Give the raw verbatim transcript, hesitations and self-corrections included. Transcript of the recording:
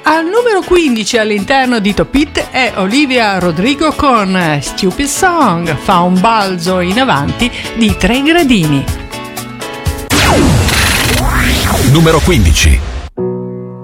Al numero quindici all'interno di Top Hit è Olivia Rodrigo con Stupid Song, fa un balzo in avanti di tre gradini. Numero quindici.